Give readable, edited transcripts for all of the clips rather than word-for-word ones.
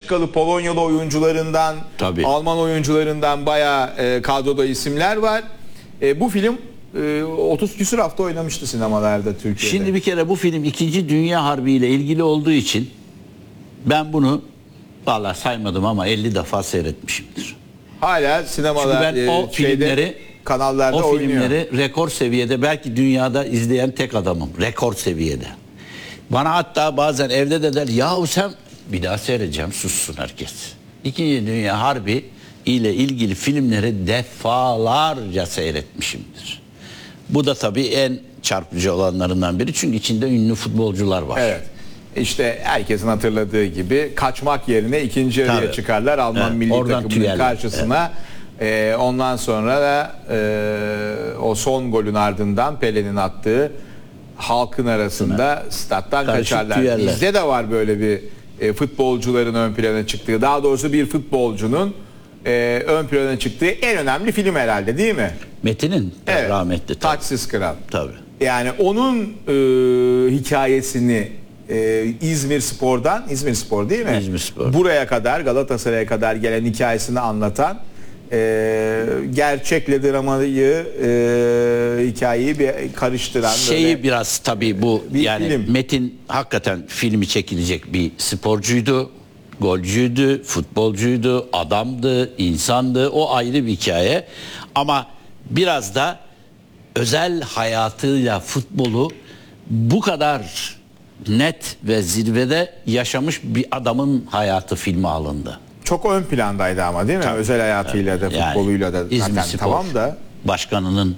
Belçikalı, Polonyalı oyuncularından, Tabii. Alman oyuncularından bayağı kadroda isimler var. Bu film 30 küsur hafta oynamıştı sinemalarda Türkiye'de. Şimdi bir kere bu film 2. Dünya Harbi ile ilgili olduğu için ben bunu vallahi saymadım ama 50 defa seyretmişimdir. Hala sinemalar Çünkü ben o filmleri kanallarda o oynuyor. filmleri rekor seviyede, belki dünyada izleyen tek adamım. Rekor seviyede. Bana hatta bazen evde de der, yahu sen bir daha seyredeceğim, sussun herkes. 2. Dünya Harbi ile ilgili filmleri defalarca seyretmişimdir. Bu da tabii en çarpıcı olanlarından biri, çünkü içinde ünlü futbolcular var. Evet. İşte herkesin hatırladığı gibi kaçmak yerine ikinci yarıya Tabii. çıkarlar Alman milli takımının tüyerler. karşısına. Ondan sonra da o son golün ardından Pele'nin attığı halkın arasında stat'tan Karışık kaçarlar. tüyerler. Bizde de var böyle bir futbolcuların ön plana çıktığı, daha doğrusu bir futbolcunun ön plana çıktığı en önemli film herhalde, değil mi? Metin'in rahmetli. Tabii. Taçsız Kral. Tabii. Yani onun hikayesini İzmir Spor değil mi? İzmir Spor. Buraya kadar, Galatasaray'a kadar gelen hikayesini anlatan, gerçekle dramayı, hikayeyi bir karıştıran böyle Biraz tabii bu bir yani film. Metin hakikaten filmi çekilecek bir sporcuydu, golcüydü, futbolcuydu, adamdı, insandı. O ayrı bir hikaye. Ama biraz da özel hayatıyla futbolu bu kadar net ve zirvede yaşamış bir adamın hayatı filme alındı. çok ön plandaydı ama, değil mi? Tabii. Özel hayatıyla da, Yani futboluyla da İzmir zaten Spor tamam da. başkanının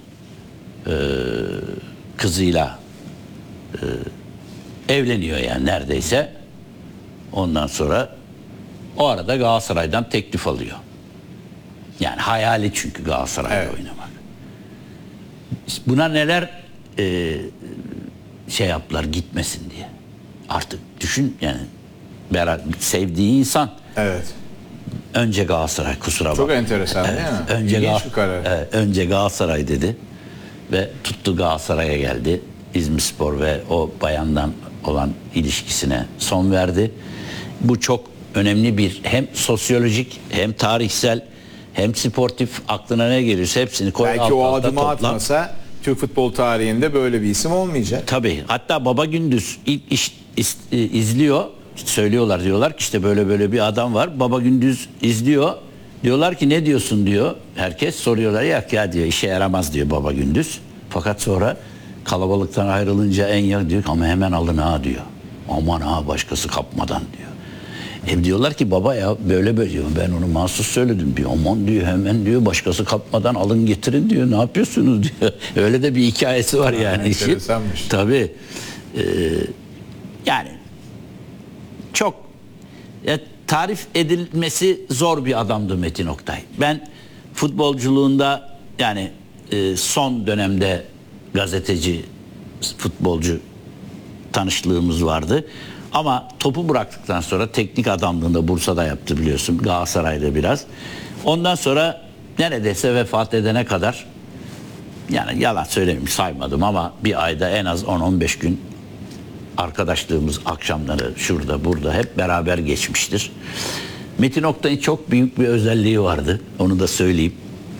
kızıyla evleniyor yani neredeyse. Ondan sonra o arada Galatasaray'dan teklif alıyor. Yani hayali, çünkü Galatasaray'da Evet. oynamak. Buna neler şey yaptılar gitmesin diye. Artık düşün yani, sevdiği insan. Evet. Önce Galatasaray, kusura bakma. Çok enteresan, değil mi? Önce İlginç bir karar. önce Galatasaray dedi ve tuttu, Galatasaray'a geldi. İzmirspor ve o bayandan olan ilişkisine son verdi. Bu çok önemli bir, hem sosyolojik hem tarihsel hem sportif, aklına ne gelirse hepsini koy. Belki o adımı atmasa Türk futbol tarihinde böyle bir isim olmayacak. Tabii. Hatta Baba Gündüz ilk izliyor. Söylüyorlar, diyorlar ki işte böyle böyle bir adam var. Baba Gündüz izliyor. Diyorlar ki ne diyorsun diyor. Herkes soruyorlar, ya diyor, işe yaramaz diyor Baba Gündüz. Fakat sonra kalabalıktan ayrılınca en yakın diyor ki ama hemen alın ha diyor. Aman ha, başkası kapmadan diyor. Diyorlar ki baba ya böyle böyle diyor. Ben onu mahsus söyledim diyor. Aman diyor, hemen diyor, başkası kapmadan alın getirin diyor. Ne yapıyorsunuz diyor. Öyle de bir hikayesi var yani. Enteresanmış. Tabii. Yani çok tarif edilmesi zor bir adamdı Metin Oktay. Ben futbolculuğunda yani son dönemde gazeteci, futbolcu tanışlığımız vardı. Ama topu bıraktıktan sonra teknik adamlığında Bursa'da yaptı, biliyorsun. Galatasaray'da biraz. Ondan sonra neredeyse vefat edene kadar, yani yalan söylemeyeyim, saymadım ama bir ayda en az 10-15 gün arkadaşlığımız, akşamları şurada burada hep beraber geçmiştir. Metin Oktay'ın çok büyük bir özelliği vardı. Onu da söyleyeyim.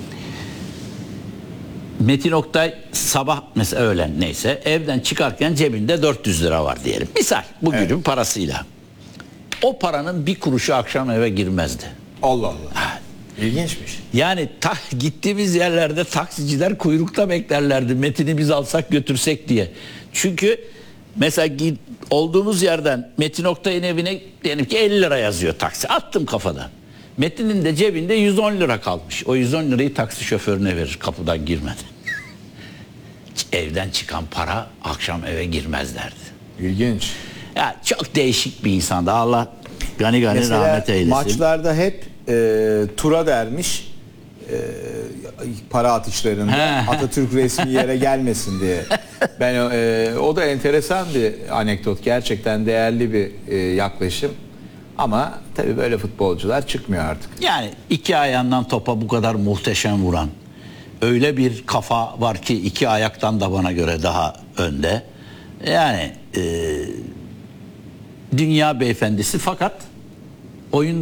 Metin Oktay sabah mesela, öğlen neyse, evden çıkarken cebinde 400 lira var diyelim. Misal bugünün parasıyla. O paranın bir kuruşu akşam eve girmezdi. Allah Allah. İlginçmiş. Yani gittiğimiz yerlerde taksiciler kuyrukta beklerlerdi. Metin'i biz alsak götürsek diye. Çünkü mesela olduğumuz yerden Metin Oktay'ın evine diyelim ki 50 lira yazıyor taksi. Attım kafadan. Metin'in de cebinde 110 lira kalmış. O 110 lirayı taksi şoförüne verir kapıdan girmeden. Evden çıkan para akşam eve girmezlerdi. İlginç. Ya çok değişik bir insandı. Allah gani gani Mesela rahmet eylesin. maçlarda hep tura dermiş para atışlarında Atatürk resmi yere gelmesin diye. Ben o da enteresan bir anekdot. Gerçekten değerli bir yaklaşım. Ama tabii böyle futbolcular çıkmıyor artık. Yani iki ayağından topa bu kadar muhteşem vuran, öyle bir kafa var ki iki ayaktan da bana göre daha önde. Yani dünya beyefendisi, fakat oyun